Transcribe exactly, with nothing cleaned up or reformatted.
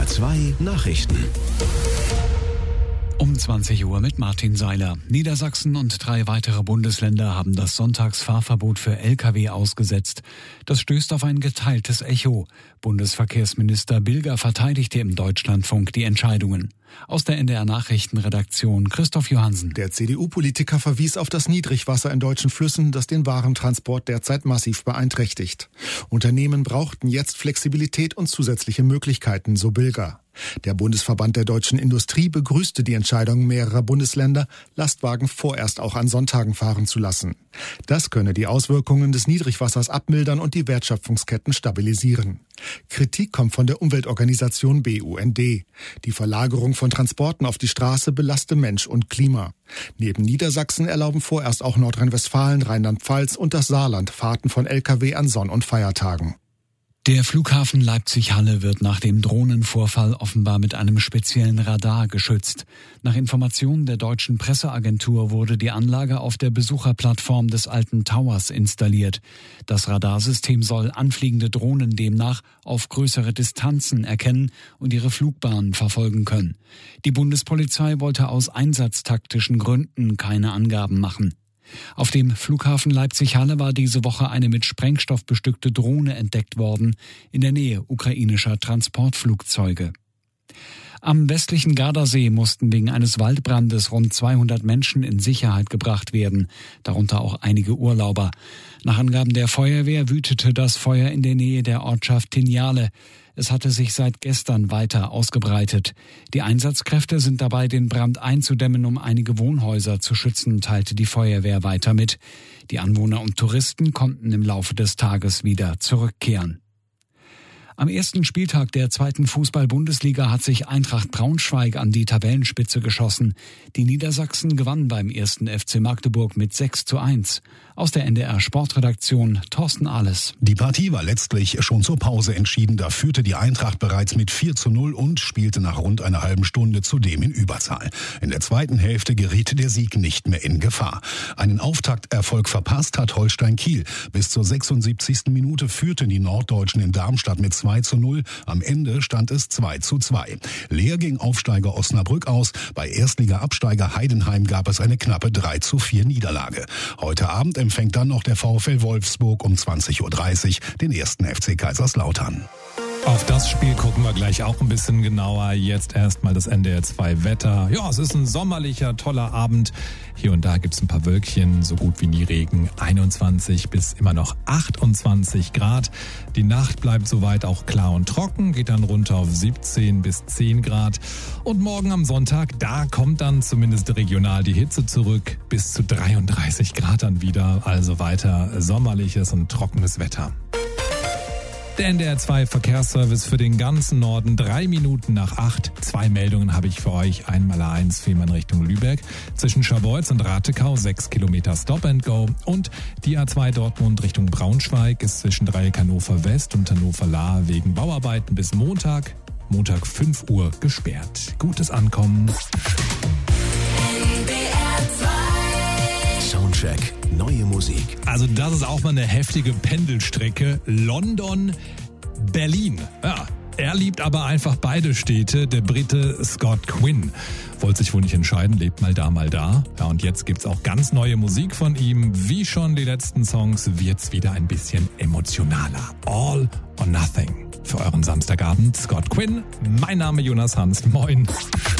zwei Nachrichten. Um zwanzig Uhr mit Martin Seiler. Niedersachsen und drei weitere Bundesländer haben das Sonntagsfahrverbot für L K W ausgesetzt. Das stößt auf ein geteiltes Echo. Bundesverkehrsminister Bilger verteidigte im Deutschlandfunk die Entscheidungen. Aus der N D R-Nachrichtenredaktion Christoph Johansen. Der C D U-Politiker verwies auf das Niedrigwasser in deutschen Flüssen, das den Warentransport derzeit massiv beeinträchtigt. Unternehmen brauchten jetzt Flexibilität und zusätzliche Möglichkeiten, so Bilger. Der Bundesverband der deutschen Industrie begrüßte die Entscheidung mehrerer Bundesländer, Lastwagen vorerst auch an Sonntagen fahren zu lassen. Das könne die Auswirkungen des Niedrigwassers abmildern und die Wertschöpfungsketten stabilisieren. Kritik kommt von der Umweltorganisation B U N D. Die Verlagerung von Transporten auf die Straße belaste Mensch und Klima. Neben Niedersachsen erlauben vorerst auch Nordrhein-Westfalen, Rheinland-Pfalz und das Saarland Fahrten von L K W an Sonn- und Feiertagen. Der Flughafen Leipzig-Halle wird nach dem Drohnenvorfall offenbar mit einem speziellen Radar geschützt. Nach Informationen der deutschen Presseagentur wurde die Anlage auf der Besucherplattform des alten Towers installiert. Das Radarsystem soll anfliegende Drohnen demnach auf größere Distanzen erkennen und ihre Flugbahnen verfolgen können. Die Bundespolizei wollte aus einsatztaktischen Gründen keine Angaben machen. Auf dem Flughafen Leipzig-Halle war diese Woche eine mit Sprengstoff bestückte Drohne entdeckt worden, in der Nähe ukrainischer Transportflugzeuge. Am westlichen Gardasee mussten wegen eines Waldbrandes rund zweihundert Menschen in Sicherheit gebracht werden, darunter auch einige Urlauber. Nach Angaben der Feuerwehr wütete das Feuer in der Nähe der Ortschaft Tinjale. Es hatte sich seit gestern weiter ausgebreitet. Die Einsatzkräfte sind dabei, den Brand einzudämmen, um einige Wohnhäuser zu schützen, teilte die Feuerwehr weiter mit. Die Anwohner und Touristen konnten im Laufe des Tages wieder zurückkehren. Am ersten Spieltag der zweiten Fußball-Bundesliga hat sich Eintracht Braunschweig an die Tabellenspitze geschossen. Die Niedersachsen gewannen beim ersten F C Magdeburg mit sechs zu eins. Aus der N D R-Sportredaktion Thorsten Ahles. Die Partie war letztlich schon zur Pause entschieden. Da führte die Eintracht bereits mit vier zu null und spielte nach rund einer halben Stunde zudem in Überzahl. In der zweiten Hälfte geriet der Sieg nicht mehr in Gefahr. Einen Auftakterfolg verpasst hat Holstein Kiel. Bis zur sechsundsiebzigsten Minute führten die Norddeutschen in Darmstadt mit zwei zu null. Am Ende stand es zwei zu zwei. Leer ging Aufsteiger Osnabrück aus. Bei Erstliga-Absteiger Heidenheim gab es eine knappe drei zu vier Niederlage. Heute Abend empfängt dann noch der VfL Wolfsburg um zwanzig Uhr dreißig den ersten F C Kaiserslautern. Auf das Spiel gucken wir gleich auch ein bisschen genauer. Jetzt erstmal das N D R zwei Wetter. Ja, es ist ein sommerlicher, toller Abend. Hier und da gibt es ein paar Wölkchen, so gut wie nie Regen. einundzwanzig bis immer noch achtundzwanzig Grad. Die Nacht bleibt soweit auch klar und trocken, geht dann runter auf siebzehn bis zehn Grad. Und morgen am Sonntag, da kommt dann zumindest regional die Hitze zurück. Bis zu dreiunddreißig Grad dann wieder. Also weiter sommerliches und trockenes Wetter. Der N D R zwei Verkehrsservice für den ganzen Norden, drei Minuten nach acht. Zwei Meldungen habe ich für euch. Einmal A eins Fehmarn Richtung Lübeck. Zwischen Scharbeutz und Ratekau sechs Kilometer Stop and Go. Und die A zwei Dortmund Richtung Braunschweig ist zwischen Dreieck Hannover West und Hannover Lahr wegen Bauarbeiten bis Montag, Montag fünf Uhr gesperrt. Gutes Ankommen. N D R zwei Soundcheck. Neue Musik. Also das ist auch mal eine heftige Pendelstrecke. London, Berlin. Ja, er liebt aber einfach beide Städte. Der Brite Scott Quinn wollte sich wohl nicht entscheiden, lebt mal da, mal da. Ja, und jetzt gibt's auch ganz neue Musik von ihm. Wie schon die letzten Songs wird's wieder ein bisschen emotionaler. All or Nothing. Für euren Samstagabend Scott Quinn. Mein Name Jonas Hans. Moin.